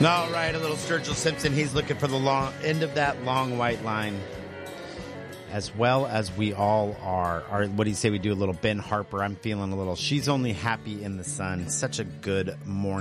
All right, a little Sturgill Simpson. He's looking for the long end of that long white line, as well as we all are. What do you say we do a little Ben Harper? I'm feeling a little She's Only Happy in the Sun. Such a good morning.